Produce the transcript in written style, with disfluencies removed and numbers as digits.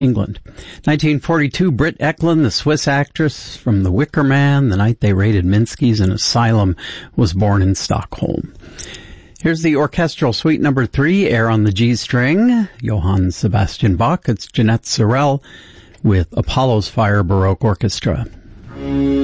England. 1942, Britt Eklund, the Swiss actress from The Wicker Man, The Night They Raided Minsky's and Asylum, was born in Stockholm. Here's the orchestral suite number 3, Air on the G string, Johann Sebastian Bach. It's Jeanette Sorel with Apollo's Fire Baroque Orchestra.